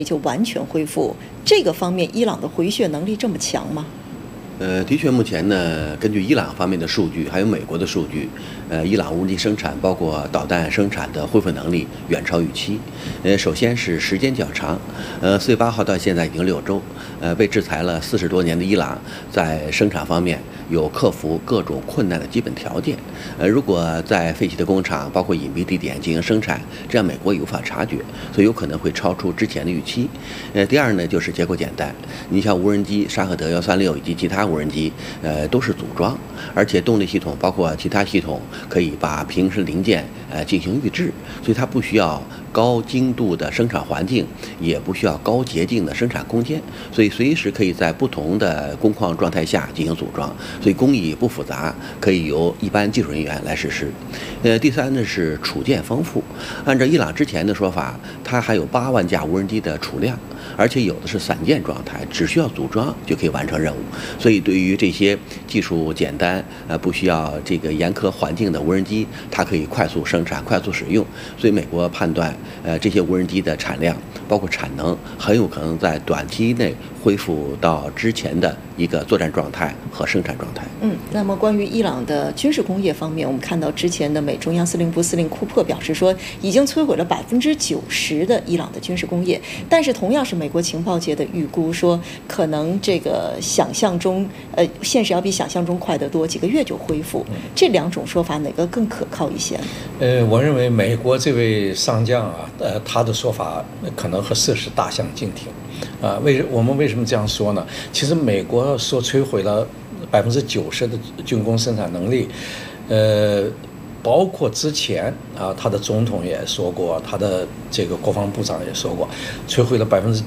就完全恢复，这个方面伊朗的回血能力这么强吗？ 的确，目前呢，根据伊朗方面的数据，还有美国的数据，伊朗无人机生产，包括导弹生产的恢复能力远超预期。首先是时间较长，4月8号到现在已经6周，被制裁了40多年的伊朗，在生产方面有克服各种困难的基本条件。如果在废弃的工厂，包括隐蔽地点进行生产，这样美国也无法察觉，所以有可能会超出之前的预期。第二呢，就是结构简单，你像无人机沙赫德136以及其他无人机，都是组装，而且动力系统包括其他系统可以把平时零件进行预制，所以它不需要高精度的生产环境，也不需要高洁净的生产空间，所以随时可以在不同的工况状态下进行组装，所以工艺不复杂，可以由一般技术人员来实施。第三呢是储件丰富，按照伊朗之前的说法，它还有8万架无人机的储量，而且有的是散件状态，只需要组装就可以完成任务。所以对于这些技术简单、不需要这个严苛环境的无人机，它可以快速生产、快速使用。所以美国判断，这些无人机的产量包括产能，很有可能在短期内恢复到之前的一个作战状态和生产状态。 那么关于伊朗的军事工业方面，我们看到之前的美中央司令部司令库珀表示说，已经摧毁了90%的伊朗的军事工业，但是同样是美国情报界的预估说，可能这个想象中，现实要比想象中快得多，几个月就恢复。这两种说法哪个更可靠一些呢？ 我认为美国这位上将啊，他的说法可能和事实大相径庭。我们为什么这样说呢？其实美国说摧毁了90%的军工生产能力，包括之前啊，他的总统也说过，他的这个国防部长也说过，摧毁了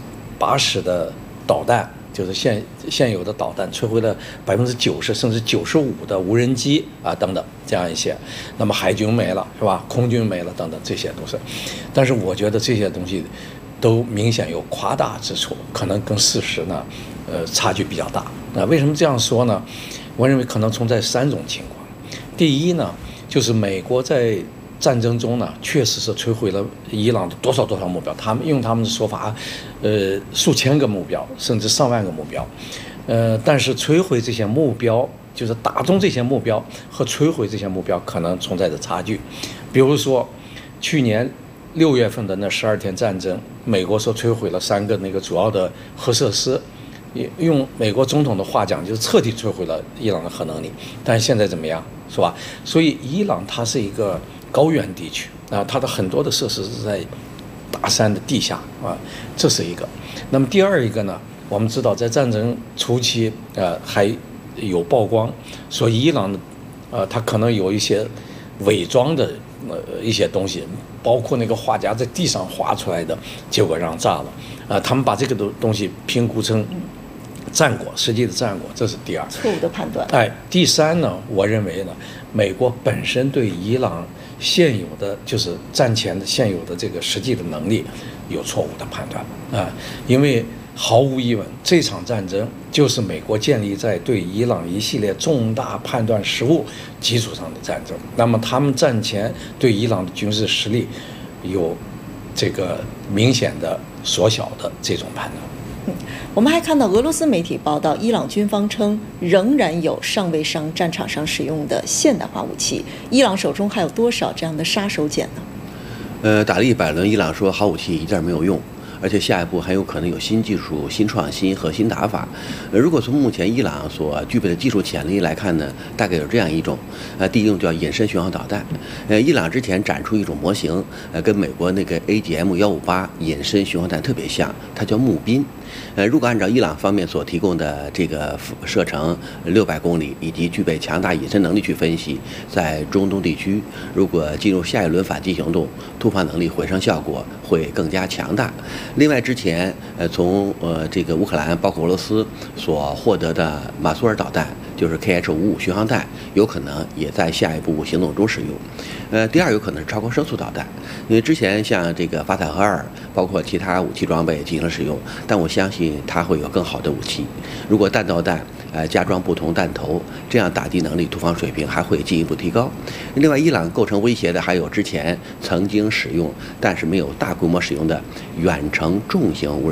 80%的导弹，就是现有的导弹，摧毁了90%甚至95%的无人机啊等等这样一些。那么海军没了是吧？空军没了等等，这些都是。但是我觉得这些东西都明显有夸大之处，可能跟事实呢，差距比较大。那为什么这样说呢？我认为可能存在3种情况。第一呢，就是美国在战争中呢，确实是摧毁了伊朗的多少目标，他们用他们的说法，数千个目标，甚至上万个目标。但是摧毁这些目标，就是打中这些目标和摧毁这些目标可能存在着差距。比如说，去年6月份的那12天战争，美国说摧毁了3个那个主要的核设施，用美国总统的话讲，就是彻底摧毁了伊朗的核能力。但是现在怎么样，是吧？所以伊朗它是一个高原地区啊，它的很多的设施是在大山的地下啊，这是一个。那么第二一个呢，我们知道在战争初期，还有曝光说伊朗的，它可能有一些伪装的一些东西，包括那个画家在地上画出来的，结果让炸了，他们把这个东西评估成战果，实际的战果，这是第二错误的判断。 第三呢，我认为呢，美国本身对伊朗现有的就是战前的现有的这个实际的能力有错误的判断因为毫无疑问，这场战争就是美国建立在对伊朗一系列重大判断失误基础上的战争。那么他们战前对伊朗的军事实力有这个明显的缩小的这种判断。 我们还看到俄罗斯媒体报道，伊朗军方称仍然有尚未上战场上使用的现代化武器。伊朗手中还有多少这样的杀手锏呢？ 打了100轮，伊朗说好武器一件没有用，而且下一步很有可能有新技术、新创新和新打法。如果从目前伊朗所具备的技术潜力来看呢，大概有这样一种，第一种叫隐身巡航导弹。伊朗之前展出一种模型，跟美国那个 AGM-158隐身巡航弹特别像，它叫木宾。如果按照伊朗方面所提供的这个射程600公里以及具备强大隐身能力去分析，在中东地区，如果进入下一轮反击行动，突发能力回升效果会更加强大。另外，之前从这个乌克兰包括俄罗斯所获得的马苏尔导弹，就是 KH-55巡航弹，有可能也在下一步行动中使用。第二，有可能是超高声速导弹，因为之前像这个法塔赫2，包括其他武器装备进行了使用，但我相信它会有更好的武器。如果弹道弹加装不同弹头，这样打击能力、突防水平还会进一步提高。另外，伊朗构成威胁的还有之前曾经使用但是没有大规模使用的远程重型无人